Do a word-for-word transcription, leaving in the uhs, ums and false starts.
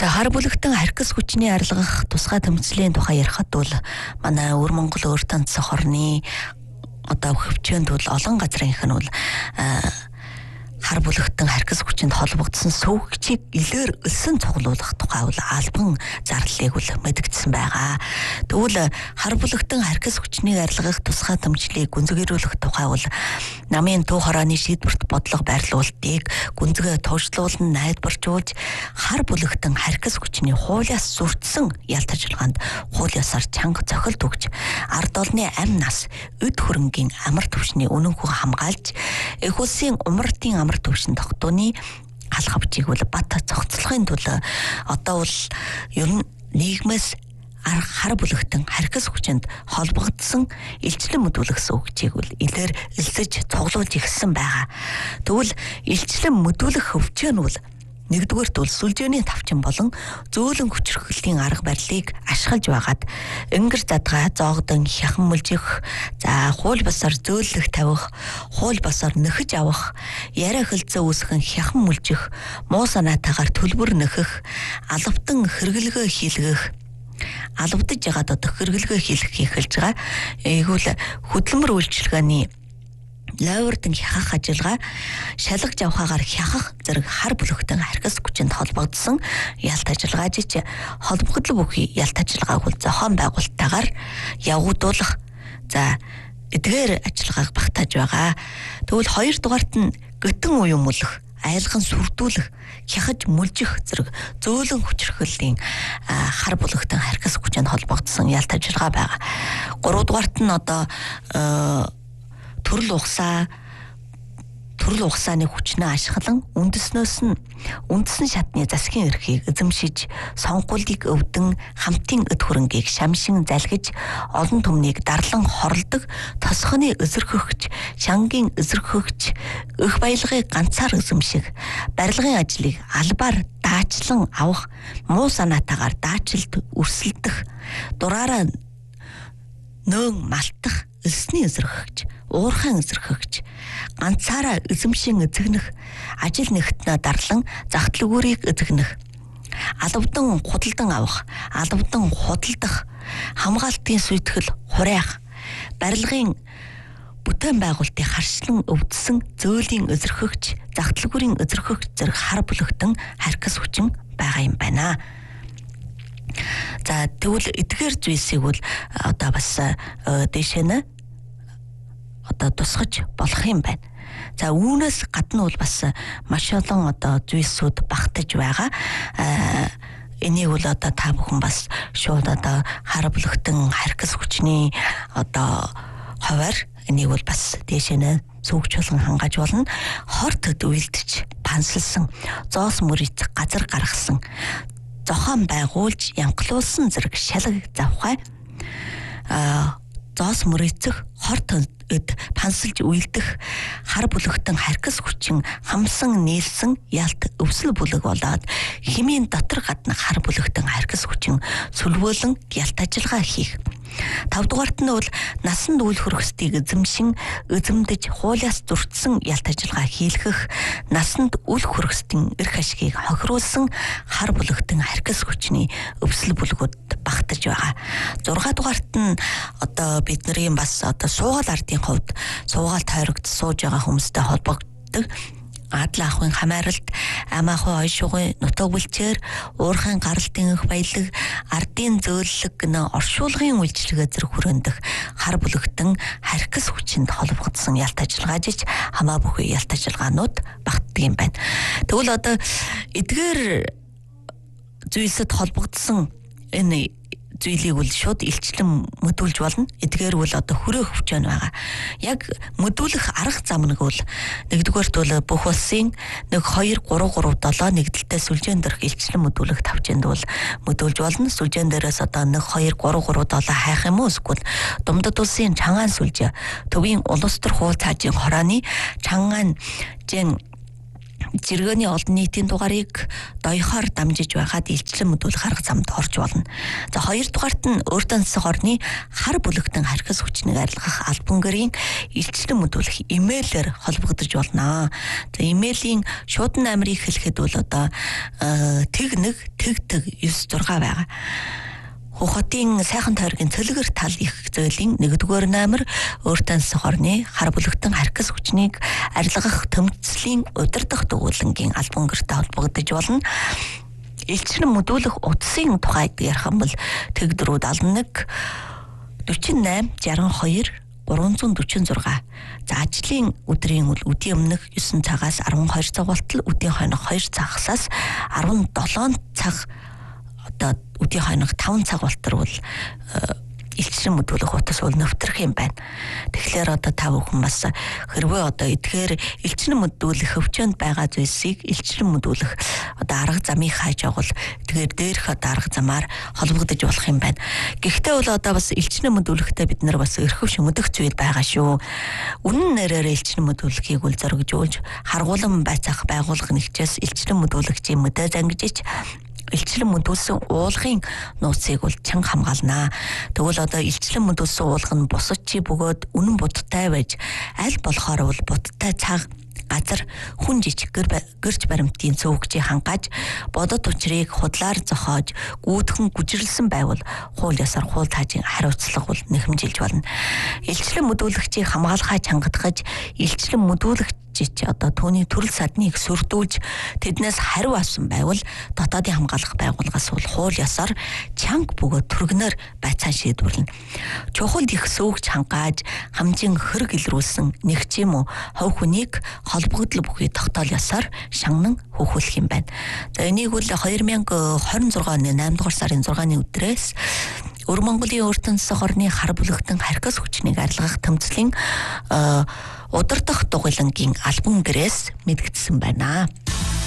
За хар бүлэгтэн харькас хүчний арилгах тусгай тэмцлийн тухай ярихад бол манай өвөр Монгол өөр танцах орны одоо хөвчөөнд бол олон газрынх нь бол хар бүлэгтэн харькас хүчинд холбогдсон сөвгчийг илээр өлсөн цуглуулах тухай бол албан зарлалыг бол мэдгдсэн байгаа. Тэгвэл хар бүлэгтэн харькас хүчнийг арилгах тусгай тэмцлийг гүнзгийрүүлэх тухай бол намын төв хорооны шийдвэрт бодлого байрлуулалтыг гүнзгий туушлуулан найдваржуулж хар бүлэгтэн харькас хүчний хуулиас зөрчсөн ялт ажиллагаанд хууль ёсоор чанга цохилт өгч ард олны амь нас өд хөрөнгийн амар түвшний үнэнхүү хамгаалж эх улсын умартын амар түвшин тогтооны алх авчийг бол бат цогцлохын төлөө одоо бол ер нь нийгмээс хар бүлэгтэн харькас хүчинд холбогдсон илчлэн мэдүүлэх сувгчийг бол илээр элсэж цуглуулж ирсэн байгаа. Тэгвэл илчлэн мэдүүлэх хөвчөө нь бол нэгдүгээр тул сүлжээний тавчин болон зөөлөн хүчрхэглийн арга барилыг ашиглаж байгаад ингэр задгаа зоогдон хяхан мөлжих, за хууль босоор зөөлөх тавих, хууль босоор нөхөж авах, яриа хөлзөө үүсгэн хяхан мөлжих, муу санаатаагаар төлбөр нөхөх, алавтан хэрэглэгөө хийлгэх, алавдаж ягаад одоо хэрэглэгөө хийлгэх эхэлж байгаа. Эйгүүл хөдөлмөр үйлчилгээний лавртын хяхах ажиллагаа шалгаж авахаар хяхах зэрэг хар бүлэгтэн харькас хүчинд холбогдсон ялт ажиллагаа жиж холбогдол бүхий ялт ажиллагааг бол зохион байгуулалтаагаар явагдуулах за эдгээр ажиллагааг багтааж байгаа. Тэгвэл хоёр дугаарт нь гөтөн уян мөлөх, айлган сүрдүүлэх, хяхаж мөлжих зэрэг зөөлөн хүчрхэглийн хар бүлэгтэн харькас хүчинд холбогдсон ялт ажиллагаа байгаа. Гурав дугаарт нь одоо төрөл ухсаа төрөл ухсааны хүчнээ ашиглан үндэснөөс нь үндэсний шатны засгийн эрхийг эзэмшиж сонгуулийг өвдөн хамтын эд хөрөнгийг шамшин залгиж олон түмнийг дарлан хорлдог тосхоны эзэрхөгч шангийн эзэрхөгч өх баялагыг ганцаар эзэмших барилгын ажлыг албаар даачлан авах муу санаатаагаар даачилт өрсөлдөх дураараа нөөн малтах элсний эзэрхөгч уурхайн эзэрхэгч ганцаараа эзэмшин эзэгнэх ажил нэгтнээ дарлан зах дэлгүүрийг эзэгнэх алавдан худалдан авах алавдан худалдах хамгаалтын сүйтгэл хураах барилгын бүтээн байгуулалтыг харшлан өвдсөн зөөлийн эзэрхэгч зах дэлгүүрийн эзэрхэгч зэрэг хар бүлэгтэн харькас хүчин байгаа юм байна. За тэгвэл эдгээр зүйлсийг бол одоо бас дэшээ нэ одоо тусгаж болох юм байна. За үүнээс гадна бол бас маш олон одоо зүйлсүүд багтаж байгаа. Энийг бол одоо та бүхэн бас шууд одоо хар бүлэгтэн харькас хүчний одоо хуваар энийг бол бас дэшээ сүүгчлэн хангаж болно. Хорт өд үйлдэж пансалсан, зоос мөрийц газар гаргасан, зохион байгуулж янгалуулсан зэрэг шалгаг завхай а зоос мөрийцэх хорт өд пансалж үйлдэх хар бүлэгтэн харькас хүчин хамсан нээлсэн ялт өвсөл бүлэг болоод химийн дотор гадна хар бүлэгтэн харькас хүчин сүлвөөлөн ялт ажиллагаа хийх. Тав дугаарт нь бол насанд үйл хөрөстийг эзэмшин эзэмдэж хуулиас зөрчсөн ялт ажиллагаа хийлгэх насанд үйл хөрөстийн эрх ашгийг хохируулсан хар бүлэгтэн харькас хүчний өвсөл бүлгүүд багтаж байгаа. Зургаа дугаарт нь одоо бидний бас одоо суугаал ардын хувьд суугаал тойрогт сууж байгаа хүмүүстэй холбогддог адал ахын хамааралт амаахын ойшуугын нутаг бүлчээр уурхайн гаралтын их баялаг ардын зөөллөг гэнэ оршуулгын үйлчлэгээ зэрэг хүрээндэх хар бүлэгтэн харькас хүчинд холбогдсон ялт ажиллагаа жиж хамаа бүхий ялт ажиллагаанууд багтдаг юм байна. Тэгвэл одоо эдгээр зүйлсэд холбогдсон энэ зүйлийг бол шууд илчлэн мэдүүлж болно. Эдгээр бол одоо хүрээ хөвчөн байгаа. Яг мэдүүлэх арга зам нэг бол нэгдүгээрт бол бүх улсын нэг хоёр гурав гурав долоо нэгдэлтэй сүлжээн дээрх илчлэн мэдүүлэх тавчинд бол мэдүүлж болно. Сүлжээн дээрээс одоо нэг хоёр гурав гурав долоо хайх юм уу эсвэл Думдад улсын Чангаан сүлжээ, Төвийн улс төр хууль цаажийн хорооны Чангаан жин жиргэний олон нийтийн дугаарыг доёхоор дамжиж байгаад илчлэн мэдүүлэх арга замд орж болно. За хоёрдугаарт нь өөртөө засах орны хар бүлэгтэн харьхас хүчнийг арилгах албан гэрийн илчлэн мэдүүлэх имэйлээр холбогдож болно. За имэйлийн шуудан номерыг хэлэхэд бол одоо тэг нэг тэг тэг девять шесть байгаа. Хохотын сайхан тойргийн цөлгөр тал их зөлийн нэгдүгээр номер өөртөө засах орны хар бүлэгтэн харьхас хүчнийг арилгах төмцлийн удирдах дугуулангийн албан гэртэй холбогдож болно. Илчлэн мэдүүлэх утсын тухайд ярих юм бол тэг дөрөв алнаг дөрвөн восемь шестьдесят хоёр гурван дөрвөн шуурга. За ажлын өдрийн үл үдийн өмнөх девять цагаас арван хоёр цаг болтол үдийн хойнох хоёр цагаас арван долоо цаг одоо үдийн хойнох таван цаг болтол бол илчлэн мэдүүлэх утас бол нэвтрэх юм байна. Тэгэхээр одоо та бүхэн бас хэрвээ одоо эдгээр илчлэн мэдүүлэх хөвчөнд байгаа зүйлсийг илчлэн мэдүүлэх одоо арга замыг хайж явал тэгэхээр дээрх одоо арга замаар холбогдож болох юм байна. Гэхдээ бол одоо бас илчлэн мэдүүлэхдээ бид нар бас эрхэв шүмдэх зүйл байгаа шүү. Үнэн нэрээр илчлэн мэдүүлэхийг үл зоригжуулж харгуулан байцаах байгууллага нэгчээс илчлэн мэдүүлэгчийн мэдээ зангижиж илчлэн мэдүүлсэн уулгын нууцыг бол чанга хамгаалнаа. Тэгвэл одоо илчлэн мэдүүлсэн уулга нь бусад чи бөгөөд үнэн будтай байж аль болохоор бол будтай цаг газар хүн жижигэр гэрч баримтын цөөгчийг хангааж бодод учрыг худлаар зохиож гүйтгэн гүжирлсэн байвал хууль ёсоор хууль таажийн хариуцлага бол нэхэмжилж болно. Илчлэн мэдүүлэгчийг хамгаалахаа чангадгаж илчлэн мэдүүлэгч жич одоо түүний төрөл садныг сүрдүүлж тэднээс хариу авсан байвал дотоодын хамгаалах байгууллагаас бол хууль ёсоор чанга бөгөөд түргэнээр байцаан шийдвэрлэнэ. Чухалд их сөвөгч хангааж хамжин хэрэг илрүүлсэн нэг ч юм уу хов хүнийг холбогдол бүхий тогтоол ёсоор шанган хөөхүүлэх юм байна. За энийг бол хоёр мянга хорин зургийн найман дугаар сарын зургааны өдрөөс Өр Монголын өөртөө засах орны хар бүлэгтэн харьхас хүчнийг арилгах тэмцлийн удирдах дугуулангийн албан гэрээс мэдгдсэн байна.